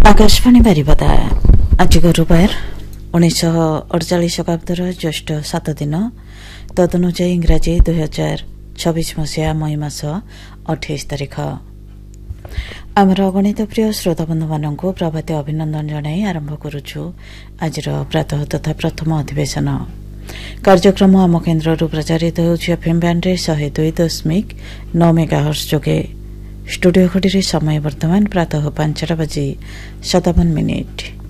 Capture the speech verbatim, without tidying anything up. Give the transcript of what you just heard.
आकाशवाणी बारिपदा आज गुरुवार उन्नीस अड़चाश शताब्दीर ज्येष्ठ सात दिन तदनुजाई इंग्राजी दुई हजार छब्बीस मसीहा मई मास अठाईस तारिख आमर अगणित प्रिय श्रोता बंधु मान प्रभाती अभिनंदन जनाई आरंभ करुछु आज प्रातः तथा प्रथम अधिवेशन कार्यक्रम आम केन्द्र प्रचारित होउछि एफएम बैंड रे शहे दुई दशमिक नौ मेगाहर्ट्ज जोगे स्टूडियो घड़ी समय वर्तमान प्रातः पांचटा बजी सतावन मिनिट।